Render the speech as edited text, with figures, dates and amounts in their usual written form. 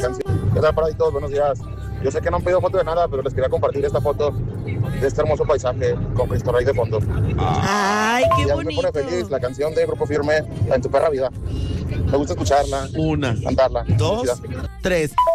canción. ¿Qué tal, paraditos? Buenos días. Yo sé que no han pedido foto de nada, pero les quería compartir esta foto de este hermoso paisaje con Cristo Rey de fondo. Ay, qué y a mí bonito. me pone feliz la canción de Grupo Firme, En tu perra vida. Me gusta escucharla, Una, cantarla. dos, tres.